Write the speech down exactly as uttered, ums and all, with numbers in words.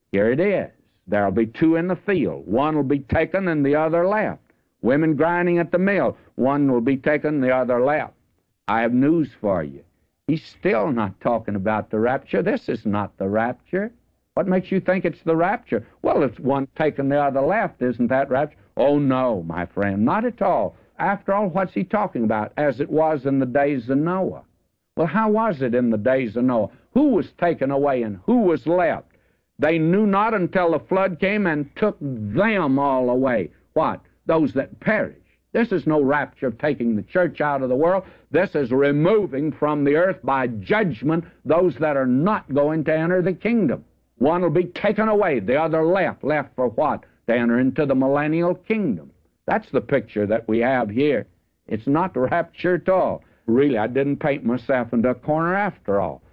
Here it is. There'll be two in the field. One will be taken and the other left. Women grinding at the mill. One will be taken, the other left. I have news for you. He's still not talking about the rapture. This is not the rapture. What makes you think it's the rapture? Well, it's one taken, the other left. Isn't that rapture? Oh, no, my friend, not at all. After all, what's he talking about? As it was in the days of Noah. Well, how was it in the days of Noah? Who was taken away and who was left? They knew not until the flood came and took them all away. What? Those that perish. This is no rapture of taking the church out of the world. This is removing from the earth by judgment those that are not going to enter the kingdom. One will be taken away, the other left. Left for what? To enter into the millennial kingdom. That's the picture that we have here. It's not the rapture at all. Really, I didn't paint myself into a corner after all.